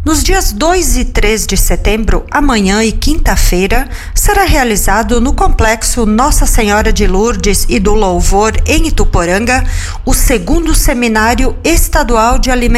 Nos dias 2 e 3 de setembro, amanhã e quinta-feira, será realizado no Complexo Nossa Senhora de Lourdes e do Louvor, em Ituporanga, o 2º Seminário Estadual de Alimentação